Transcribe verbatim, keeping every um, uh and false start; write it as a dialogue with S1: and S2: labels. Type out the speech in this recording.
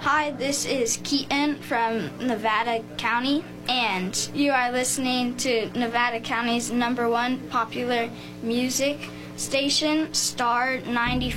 S1: Hi, this is Keaton from Nevada County, and you are listening to Nevada County's number one popular music station, Star ninety-four.